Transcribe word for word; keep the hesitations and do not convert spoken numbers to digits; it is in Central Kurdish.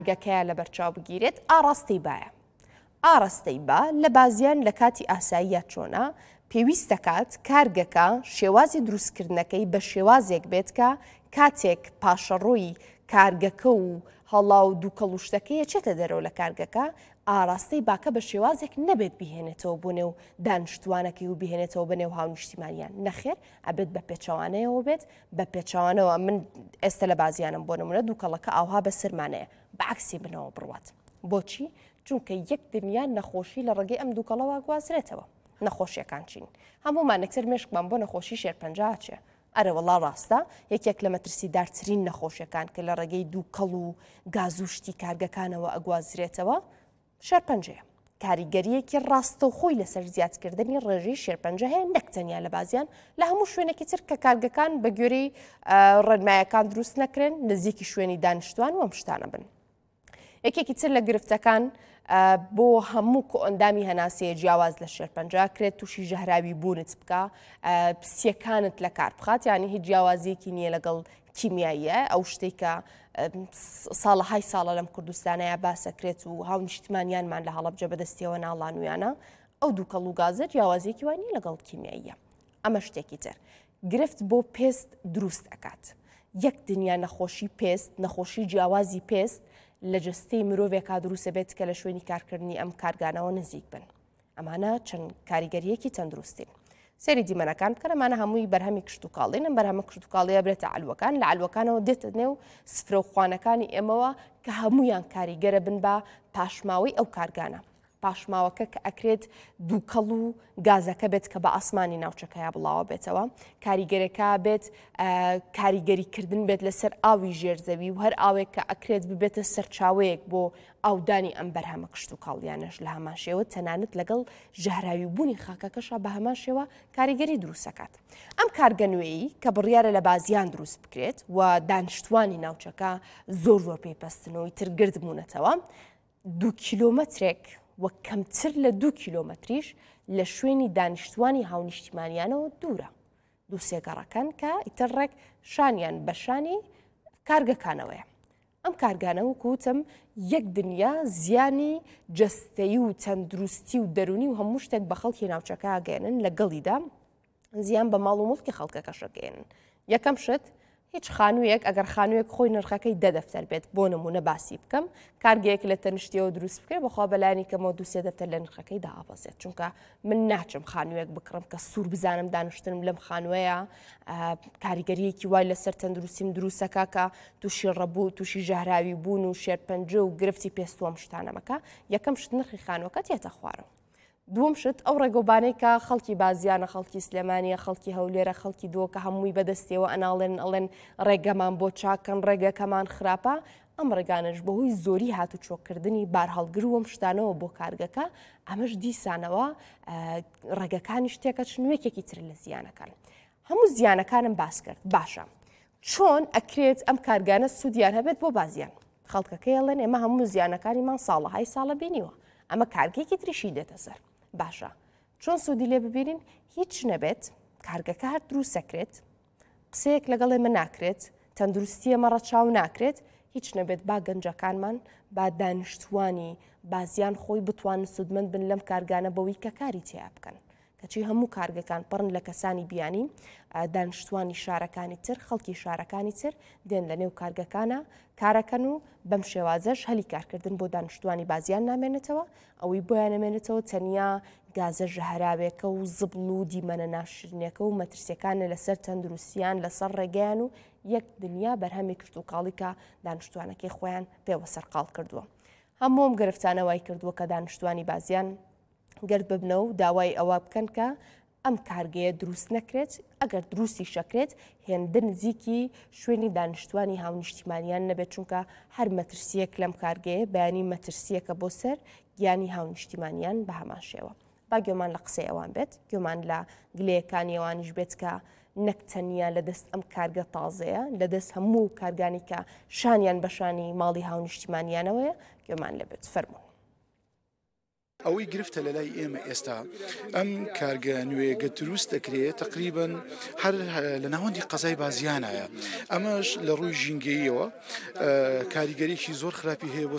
گەکەیە لە بەرچاو بگیرێت ئاڕاستی باە. ئاڕاستەی با لە بازیان لە کاتی ئاساییە چۆنا پێویست دەکات کارگەکە شێوازی دروستکردنەکەی بە شێوازێک بێت کە کاتێک پاشەڕۆی کارگەکە و هەڵا و دووکەڵوشتەکەی چێتە دەرەوە لە کارگەکە ئاڕاستەی باکە بە شێوازێک نەبێت بهێنێتەوە بۆ نێو دانیشتوانەکەی و بهێنێتەوە بە نێو هاونیشتیمانیان نەخێر ئەبێت بە پێچەوانەیەوە بێت بە پێچەوانەوە من ئێستا لە بازیانم بۆ نمونە دووکەڵەکە ئاوها بە سرمانەیە بەعکسی بنەوە بڕوات. بۆچی؟ چونکە یەک دنیا نەخۆشی لە ڕێگەی ئەم دووکەڵەوە گوازرێتەوە. نەخۆشیەکان چین هەمومان نەکسەر مێشکمان بۆ نەخۆشی شێرپەنجا چێ ئەرە وەڵا ڕاستە یەکێک لە مەترسیدارترین نەخۆشیەکان کە لە ڕێگەی دووکەڵ و گازوشتی کارگەکانەوە ئەگوازرێتەوە شێرپەنجەیە. کاریگەریەکی ڕاستە و خۆی لەسەر زیادکردنی ڕێژەی شێرپەنجە هەیە نەکتەنیا لە بازیان لە هەموو شوێنێکی تر کە کارگەکان بە گوێرەی ڕێنمایەکان دروست نەکرێن نزیکی شوێنی دانیشتوان و ئەم شتانە بن. یەکێکی تر لە گرفتەکان بۆ هەموو ئەندامی هەناسەیە جیاواز لە شێرپەنجە کرێت تووشی ژەهراوی بوونت بکە پسیەکانت لە کار بخات یانی هیچ جیاوازیەکی نییە لەگەڵ کیمیاییە ئەو شتێک کە ساڵەهای ساڵە لەم کوردستانەیە باسەکرێت و هاو نیشتمانیانمان لە هەڵەبجە بەدەستیەوە ناڵانویانە ئەو دووکەڵ و گازە جیاوازیەکی وانی لەگەڵ کیمیاییە. ئەمە شتێکی تر گرفت بۆ پێست دروست ئەکات. یەک دنیا نەخۆشی پێست نەخۆشی جیاوازی پێست لە جستەی مرۆڤێکا دروستە بێت کە لە شوێنی کارکردنی ئەم کارگانەوە نزیک بن. ئەمانە چەند کاریگەریەکی تەندروستین. سەری دیمەنەکان بکەن ئەمانە هەمووی بەرهەمی کشتتوکاڵین ئەم بەرهەمە کشتتوکاڵیە برێتە عەلوەکان لە عەلوەکانەوە دێتە نێو سفرە و خوانەکانی ئێمەوە کە هەمویان کاریگەرە بن بە پاشماوەی ئەو کارگانە. پاشماوەکە کە ئەکرێت دووکەڵ و گازەکە بێت کە بە ئاسمانی ناوچەکەیە بڵاوە بێتەوە کاریگەرەکە بێت کاریگەریکردن بێت لەسەر ئاوی ژێرزەوی و هەر ئاوێک کە ئەکرێت ببێتە سەرچاوەیەک بۆ ئاودانی ئەم بەرهەمە کشت و کاڵیانش لە هەمان شێوە تەنانەت لەگەڵ ژەهراوی بوونی خاکەکەشە بە هەمان شێوە کاریگەری دروستەکات. ئەم کارگەنوێیی کە بڕیارە لە بازیان دروست بکرێت و دانیشتوانی ناوچەکە زۆر زۆر پێیپەستنەوەی تر گرد بوونەتەوە دوو کیلۆمەترێک وە کەمتر لە دوو کیلۆمەتریش لە شوێنی دانیشتوانی هاونیشتیمانیانەوە دوورە. دوو سێگەڕەکان کە ئیترڕێک شانیان بەشانی کارگەکانەوەیە. ئەم کارگانەوە کوتم یەک دنیا زیانی جەستەیی و تەندروستی و دەرونی و هەموو شتێک بە خەڵکی ناوچەکە ئاگەێنن لە گەڵیدا زیان بە ماڵ و مڵکی خەڵکەکەشەگەێنن. یەکەم شت هیچ خانوویەک ئەگەر خانوویەک خۆی نرخەکەی دە دەفتەر بێت بۆ نمونە باسی بکەم کارگەیەک لە تەنیشتیەوە دروست بکرێت بەخوا بەلایانی کەمەوە دوو سێ دەفتەر لە نرخەکەی داهەبەزێت چونکە من ناچم خانوویەک بکڕم کە سوور بزانم دانیشتنم لەم خانوەیە کاریگەریەکی وای لەسەر تەندروستیم دروستەکە کە تووشی ڕەبوو تووشی ژەهراوی بوون و شێرپەنجە و گرفتی پێستووەم شتانەمەکە یەکەم شت نرخی خانووەکە تێتە خوارەوە. دووەم شت ئەو ڕێگەوبانەی کە خەڵکی بازیانە خەڵکی سلێمانیە خەڵکی هەولێرە خەڵکی دۆ کە هەمووی بەدەستیەوە ئەناڵێن ئەڵێن ڕێگەمان بۆ چاکەن ڕێگەکەمان خراپە ئەم ڕێگانش بەهۆی زۆری هاتوچۆکردنی بار هەڵگر وەم شتانەوە بۆ کارگەکە ئەمەش دیسانەوە ڕێگەکانی شتێکە چنوێکێکی تر لە زیانەکان. هەموو زیانەکانم باس کرد باشە چۆن ئەکرێت ئەم کارگانە سوودیان هەبێت بۆ بازیان خەڵکەکەی ئەڵێن ئێمە هەموو زیانەکانیمان ساڵەهای ساڵە بینیوە ئەمە کارگێکی تریشی دێتە سەر. باشە چۆن سوودی لێ ببینین هیچ نەبێت کارگەکە هەر دروست سەکرێت قسەیەک لەگەڵ ئێمە ناکرێت تەندروستی ئەمە ڕەچاو ناکرێت هیچ نەبێت با گەنجەکانمان با دانیشتوانی بازیان خۆی بتوانن سوودمەند بن لەم کارگانە بەوەی کە کاری تیا بکەن کەچی هەموو کارگەکان پڕن لە کەسانی بیانی دانیشتوانی شارەکانی تر خەڵکی شارەکانی تر دێن لە نێو کارگەکانە کارەکەن و بەم شێوازەش هەلی کارکردن بۆ دانیشتوانی بازیان نامێنێتەوە ئەوەی بۆیان نامێنێتەوە تەنیا گازە ژەهراوێکە و زبڵ و دیمەنە ناشرینەکە و مەترسیەکانە لەسەر تەندروستیان لەسەر ڕێگەیان و یەک دنیا بەرهەمی کرد و کاڵیکە دانیشتوانەکەی خۆیان پێوە سەرقاڵ کردووە. هەمووم گرفتانەوەی کردووە کە دانیشتوانی بازیان گرد ببنە و داوای ئەوە بکەن کە ئەم کارگەیە دروست نەکرێت ئەگەر دروستی شەکرێت هێندە نزیکی شوێنی دانیشتوانی هاونیشتیمانیان نەبێت چونکە هەر مەترسیەک لەم کارگەیە بەیانی مەترسیەکە بۆ سەر گیانی هاونیشتیمانیان بە هەمان شێوە. با گوێمان لە قسەی ئەوان بێت گوێمان لە گلەیەکانی ئەوانیش بێت کە نەکتەنیا لە دەست ئەم کارگە تازەیە لە دەست هەموو کارگانی کە شانیان بەشانی ماڵی هاونیشتیمانیانەوەیە گوێمان لەبێت فەرموون. ئەوەی گرفتە لە لای ئێمە ئێستا ئەم کارگە نوێگە دروست دەکرێت تقریبن هەر لە ناوەندی قەزای بازیانایە ئەمەش لە ڕووی ژینگەییەوە کاریگەریەکی زۆر خراپی هەیە بۆ